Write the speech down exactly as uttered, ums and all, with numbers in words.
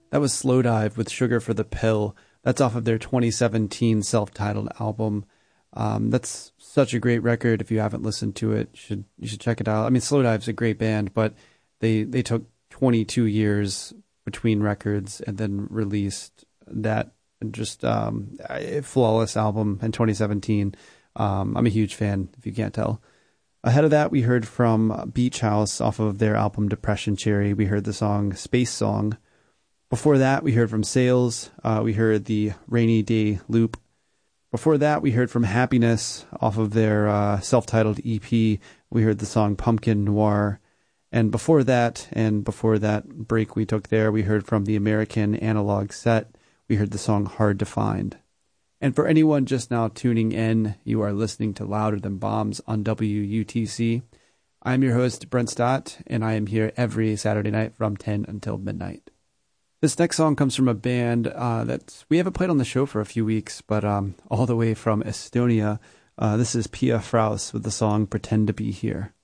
That was Slowdive with Sugar for the Pill. That's off of their twenty seventeen self-titled album. Um, that's such a great record. If you haven't listened to it, you should you should check it out. I mean, Slowdive's a great band, but they they took twenty-two years between records and then released that just um, flawless album in twenty seventeen. Um, I'm a huge fan, if you can't tell. Ahead of that, we heard from Beach House off of their album Depression Cherry. We heard the song Space Song. Before that, we heard from Sales. Uh, we heard the Rainy Day Loop. Before that, we heard from Happiness off of their uh, self-titled E P. We heard the song Pumpkin Noir. And before that, and before that break we took there, we heard from the American Analog Set. We heard the song Hard to Find. And for anyone just now tuning in, you are listening to Louder Than Bombs on W U T C. I'm your host, Brent Stott, and I am here every Saturday night from ten until midnight. This next song comes from a band uh, that we haven't played on the show for a few weeks, but um, all the way from Estonia. Uh, this is Pia Fraus with the song Pretend to Be Here.